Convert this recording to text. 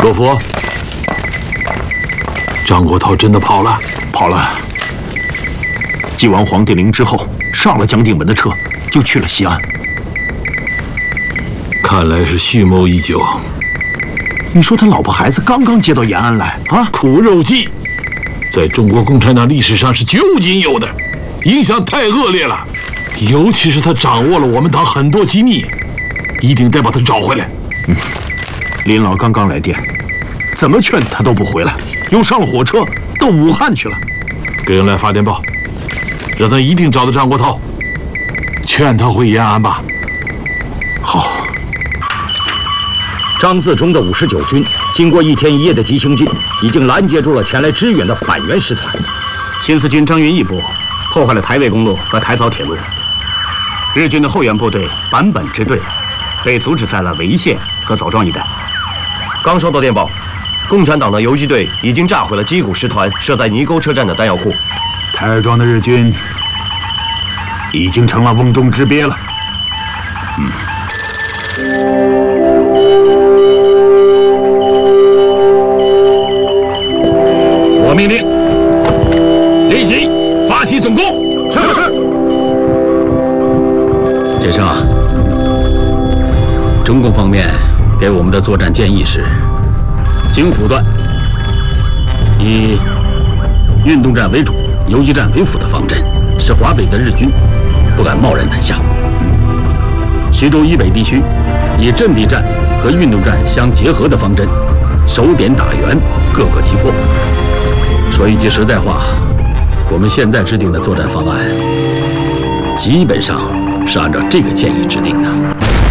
伯父，张国焘真的跑了？ 跑了。祭完皇帝陵之后，上了江定门的车，就去了西安。 看来是蓄谋已久。 你说他老婆孩子刚刚接到延安来啊？ 苦肉计，在中国共产党历史上是绝无仅有的，影响太恶劣了。尤其是他掌握了我们党很多机密，一定得把他找回来。 林老刚刚来电，怎么劝他都不回来，又上了火车到武汉去了。 给人来发电报，让他一定找到张国焘，劝他回延安吧。 好。 张自忠的59军经过1天1夜的急行军，已经拦截住了前来支援的反袁师团。 新四军张云逸部破坏了台魏公路和台枣铁路，日军的后援部队坂本支队被阻止在了潍县和枣庄一带。 刚收到电报，共产党的游击队已经炸毁了矶谷师团设在泥沟车站的弹药库。 台儿庄的日军已经成了瓮中之鳖了。 我命令立即发起总攻。是。 杰生，中共方面给我们的作战建议是：京辅段以运动战为主，游击战为辅的方针，使华北的日军不敢贸然南下。徐州以北地区以阵地战和运动战相结合的方针，守点打援，各个击破。说一句实在话，我们现在制定的作战方案，基本上是按照这个建议制定的。